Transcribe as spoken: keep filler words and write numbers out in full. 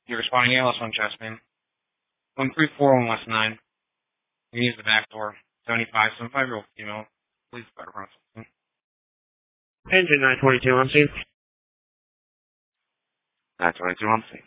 You're responding A L S one Chessman. one three four one West nine. You can use the back door. seventy-five, seventy-five-year-old female. Please better front something. Engine nine twenty-two on scene. nine twenty-two on scene.